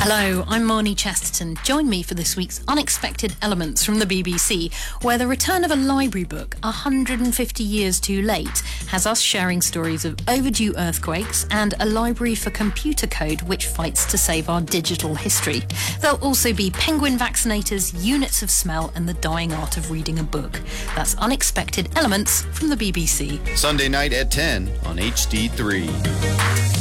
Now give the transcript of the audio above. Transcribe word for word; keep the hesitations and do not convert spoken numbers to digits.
Hello, I'm Marnie Chesterton. Join me for this week's Unexpected Elements from the B B C, where the return of a library book, one hundred fifty years too late, has us sharing stories of overdue earthquakes and a library for computer code which fights to save our digital history. There'll also be penguin vaccinators, units of smell and the dying art of reading a book. That's Unexpected Elements from the B B C. Sunday night at ten on H D three.